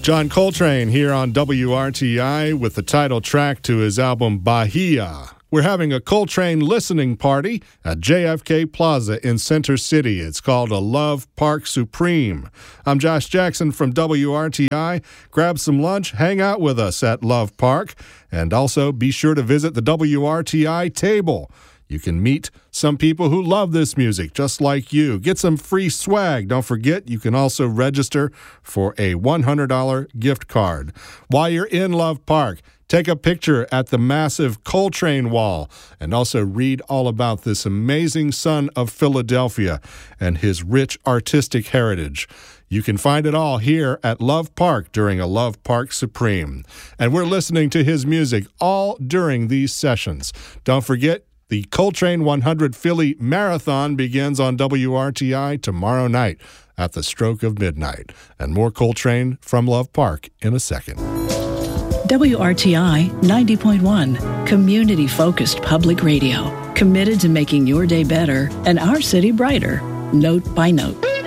John Coltrane here on WRTI with the title track to his album Bahia. We're having a Coltrane listening party at JFK Plaza in Center City. It's called a Love Park Supreme. I'm Josh Jackson from WRTI. Grab some lunch, hang out with us at Love Park, and also be sure to visit the WRTI table. You can meet some people who love this music just like you. Get some free swag. Don't forget, you can also register for a $100 gift card. While you're in Love Park, take a picture at the massive Coltrane wall and also read all about this amazing son of Philadelphia and his rich artistic heritage. You can find it all here at Love Park during a Love Park Supreme. And we're listening to his music all during these sessions. Don't forget, the Coltrane 100 Philly Marathon begins on WRTI tomorrow night at the stroke of midnight. And more Coltrane from Love Park in a second. WRTI 90.1, community-focused public radio, committed to making your day better and our city brighter, note by note.